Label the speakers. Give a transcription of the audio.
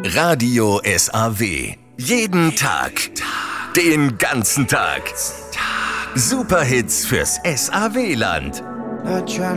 Speaker 1: Radio SAW. Jeden Tag. Den ganzen Tag. Superhits fürs SAW-Land.